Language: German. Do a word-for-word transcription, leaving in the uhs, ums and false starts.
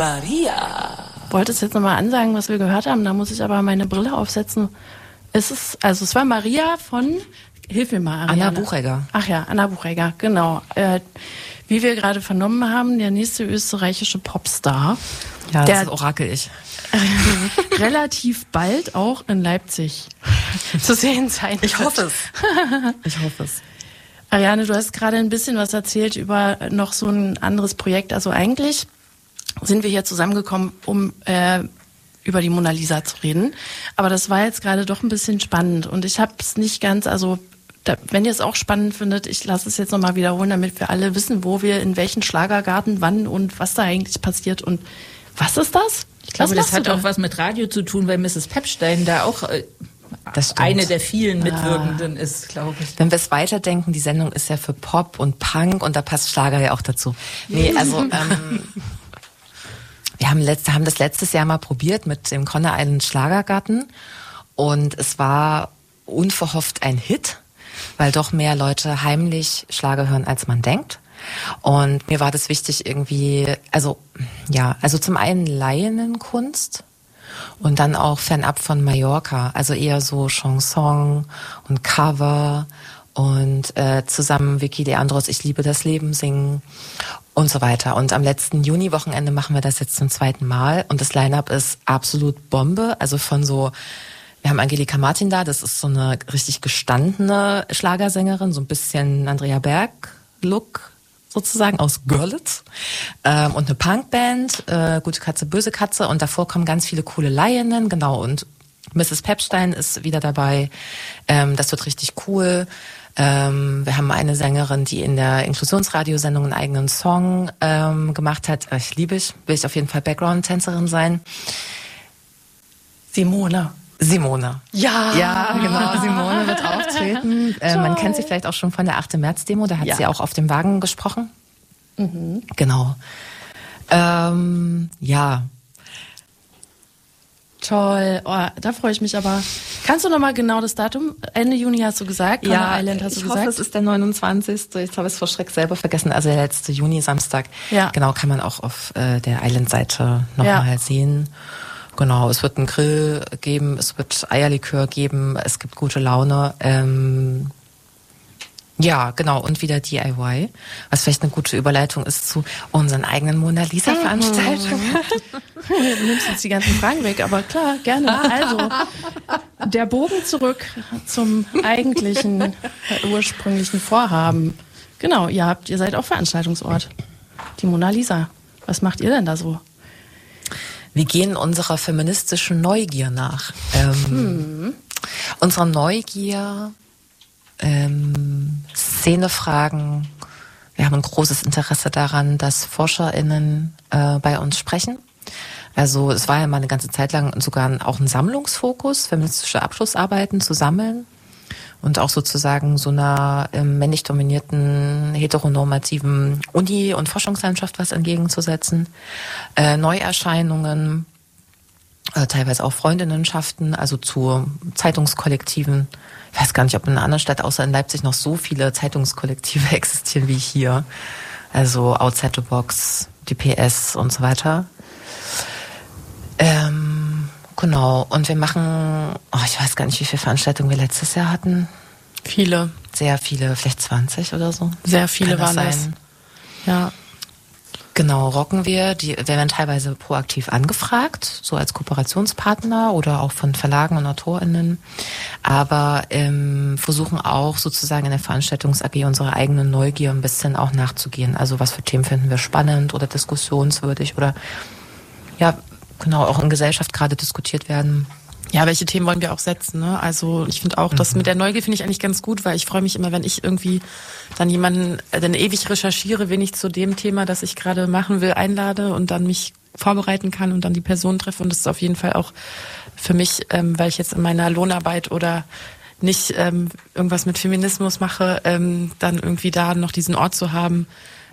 Maria. Ich wollte es jetzt nochmal ansagen, was wir gehört haben. Da muss ich aber meine Brille aufsetzen. Es ist, also es war Maria von, hilf mir mal, Ariane. Anna Buchegger. Ach ja, Anna Buchegger, genau. Äh, wie wir gerade vernommen haben, der nächste österreichische Popstar. Ja, der das Orakel ich. relativ bald auch in Leipzig zu sehen sein wird. Ich hoffe es. Ich hoffe es. Ariane, du hast gerade ein bisschen was erzählt über noch so ein anderes Projekt. Also eigentlich sind wir hier zusammengekommen, um äh, über die Mona Lisa zu reden. Aber das war jetzt gerade doch ein bisschen spannend. Und ich habe es nicht ganz, also da, wenn ihr es auch spannend findet, ich lasse es jetzt nochmal wiederholen, damit wir alle wissen, wo wir, in welchen Schlagergarten, wann und was da eigentlich passiert. Und was ist das? Ich glaube, was das hat da? auch was mit Radio zu tun, weil Misses Pepstein da auch äh, eine der vielen Mitwirkenden ah. ist, glaube ich. Wenn wir es weiterdenken, die Sendung ist ja für Pop und Punk und da passt Schlager ja auch dazu. Nee, also ähm, wir haben, letzte, haben das letztes Jahr mal probiert mit dem Conner Island Schlagergarten und es war unverhofft ein Hit, weil doch mehr Leute heimlich Schlager hören, als man denkt. Und mir war das wichtig irgendwie, also ja, also zum einen Laienkunst und dann auch fernab von Mallorca, also eher so Chanson und Cover und äh, zusammen Vicky Leandros Ich liebe das Leben singen und so weiter. Und am letzten Juni-Wochenende machen wir das jetzt zum zweiten Mal und das Line-Up ist absolut Bombe, also von so, wir haben Angelika Martin da, das ist so eine richtig gestandene Schlagersängerin, so ein bisschen Andrea Berg-Look sozusagen aus Görlitz ähm, und eine Punkband, äh, Gute Katze, Böse Katze und davor kommen ganz viele coole Laienen, genau, und Misses Pepstein ist wieder dabei, ähm, das wird richtig cool. Ähm, wir haben eine Sängerin, die in der Inklusionsradiosendung einen eigenen Song ähm, gemacht hat, ich liebe ich, will ich auf jeden Fall Background-Tänzerin sein. Simone. Simone. Ja. Ja, genau. Simone wird auftreten. Äh, man kennt sie vielleicht auch schon von der achte März-Demo. Da hat ja. sie auch auf dem Wagen gesprochen. Mhm. Genau. Ähm, ja. Toll. Oh, da freue ich mich aber. Kannst du noch mal genau das Datum? Ende Juni hast du gesagt. Ja, Conner Island hast du ich gesagt. hoffe, es ist der neunundzwanzigste Jetzt habe ich es vor Schreck selber vergessen. Also der letzte Juni-Samstag. Ja. Genau, kann man auch auf äh, der Island-Seite nochmal ja. sehen. Genau, es wird einen Grill geben, es wird Eierlikör geben, es gibt gute Laune. Ähm, ja, genau, und wieder D I Y, was vielleicht eine gute Überleitung ist zu unseren eigenen Mona Lisa-Veranstaltungen. Du nimmst jetzt die ganzen Fragen weg, aber klar, gerne. Also, der Bogen zurück zum eigentlichen, äh, ursprünglichen Vorhaben. Genau, ihr habt, ihr seid auch Veranstaltungsort. Die Mona Lisa. Was macht ihr denn da so? Wir gehen unserer feministischen Neugier nach. Ähm, hm. Unserer Neugier, ähm, Szenefragen. Wir haben ein großes Interesse daran, dass ForscherInnen äh, bei uns sprechen. Also es war ja mal eine ganze Zeit lang sogar auch ein Sammlungsfokus, feministische Abschlussarbeiten zu sammeln und auch sozusagen so einer ähm, männlich dominierten, heteronormativen Uni- und Forschungslandschaft was entgegenzusetzen. Äh, Neuerscheinungen, äh, teilweise auch Freundinnenschaften, also zu Zeitungskollektiven. Ich weiß gar nicht, ob in einer anderen Stadt außer in Leipzig noch so viele Zeitungskollektive existieren wie hier. Also Outside the Box, D P S und so weiter. Ähm, Genau, und wir machen, oh, ich weiß gar nicht, wie viele Veranstaltungen wir letztes Jahr hatten. Viele. Sehr viele, vielleicht zwanzig oder so. Sehr viele waren das. Ja. Genau, rocken wir. Die, wir werden teilweise proaktiv angefragt, so als Kooperationspartner oder auch von Verlagen und AutorInnen. Aber ähm, versuchen auch sozusagen in der Veranstaltungs-A G unsere eigene Neugier ein bisschen auch nachzugehen. Also was für Themen finden wir spannend oder diskussionswürdig oder ja, genau, auch in Gesellschaft gerade diskutiert werden. Ja, welche Themen wollen wir auch setzen, ne? Also ich finde auch, das mhm. mit der Neugier finde ich eigentlich ganz gut, weil ich freue mich immer, wenn ich irgendwie dann jemanden, dann ewig recherchiere, wen ich zu dem Thema, das ich gerade machen will, einlade und dann mich vorbereiten kann und dann die Person treffe. Und das ist auf jeden Fall auch für mich, ähm, weil ich jetzt in meiner Lohnarbeit oder nicht ähm, irgendwas mit Feminismus mache, ähm, dann irgendwie da noch diesen Ort zu haben,